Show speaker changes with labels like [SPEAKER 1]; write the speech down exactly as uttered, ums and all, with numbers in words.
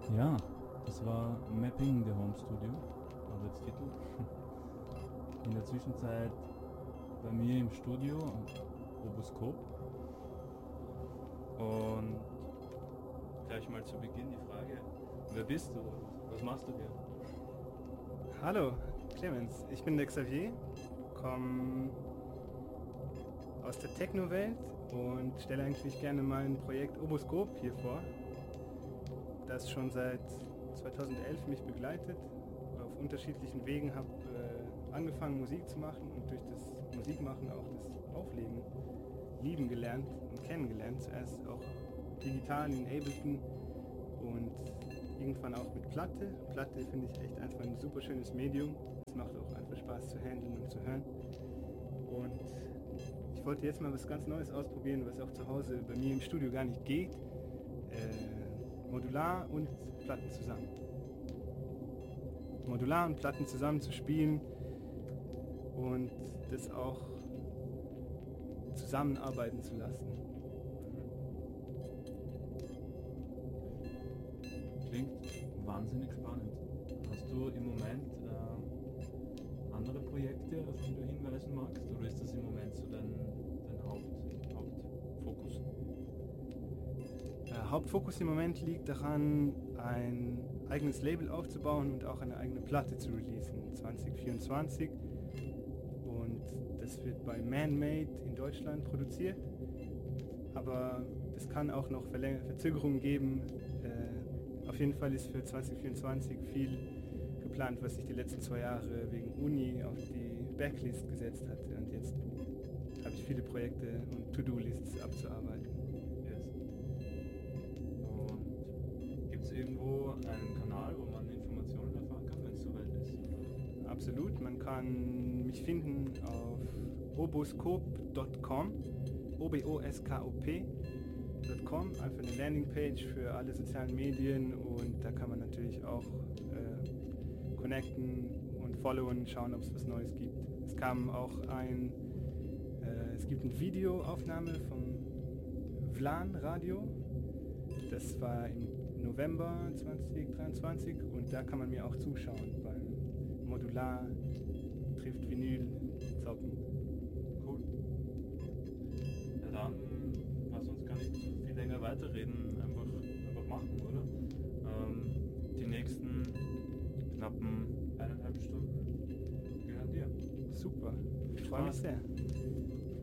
[SPEAKER 1] Ja, das war Mapping the Home Studio, also als Titel. In der Zwischenzeit bei mir im Studio, Oboskop. Und gleich mal zu Beginn die Frage, wer bist du und was machst du hier?
[SPEAKER 2] Hallo, Clemens, ich bin der Xavier, komme aus der Techno-Welt und stelle eigentlich gerne mein Projekt Oboskop hier vor, das schon seit zweitausendelf mich begleitet. Auf unterschiedlichen Wegen habe äh, angefangen Musik zu machen und durch das Musikmachen auch das Auflegen lieben gelernt und kennengelernt. Zuerst auch digital in Ableton und irgendwann auch mit Platte. Platte finde ich echt einfach ein super schönes Medium. Es macht auch einfach Spaß zu handeln und zu hören. Und ich wollte jetzt mal was ganz Neues ausprobieren, was auch zu Hause bei mir im Studio gar nicht geht. Äh, Modular und Platten zusammen. Modular und Platten zusammen zu spielen und das auch zusammenarbeiten zu lassen.
[SPEAKER 1] Klingt wahnsinnig spannend. Hast du im Moment äh, andere Projekte, auf die du hinweisen magst, oder ist das im Moment so dein, dein Haupt, Hauptfokus?
[SPEAKER 2] Der Hauptfokus im Moment liegt daran, ein eigenes Label aufzubauen und auch eine eigene Platte zu releasen, zwanzig vierundzwanzig. Und das wird bei Man-Made in Deutschland produziert. Aber es kann auch noch Verläng- Verzögerungen geben. Äh, auf jeden Fall ist für zwanzig vierundzwanzig viel geplant, was sich die letzten zwei Jahre wegen Uni auf die Backlist gesetzt hatte. Und jetzt habe ich viele Projekte und To-Do-Lists abzuarbeiten.
[SPEAKER 1] Yes. Und gibt es irgendwo einen Kanal, wo man Informationen erfahren kann, wenn es soweit ist?
[SPEAKER 2] Absolut, man kann mich finden auf oboskop punkt com, O B O S K O P punkt com, einfach eine Landingpage für alle sozialen Medien und da kann man natürlich auch äh, connecten und followen, schauen, ob es was Neues gibt. Es kam auch ein, äh, es gibt eine Videoaufnahme vom Vlan Radio, das war im November zwanzig dreiundzwanzig und da kann man mir auch zuschauen beim Modular trifft Vinyl zocken.
[SPEAKER 1] Cool. Ja, dann lass uns gar nicht viel länger weiterreden, einfach, einfach machen, oder? Ähm, die nächsten knappen eineinhalb Stunden gehören dir.
[SPEAKER 2] Super, ich freue mich sehr.